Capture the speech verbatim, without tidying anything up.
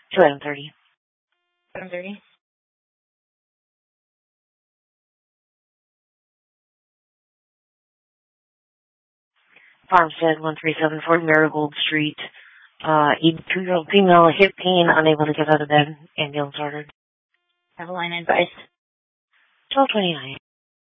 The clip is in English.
eleven thirty. eleven thirty. Farmstead, one three seven four Marigold Street. Uh, eighty-two-year-old female, hip pain, unable to get out of bed. Ambulance ordered. Have a line advice. twelve twenty-nine.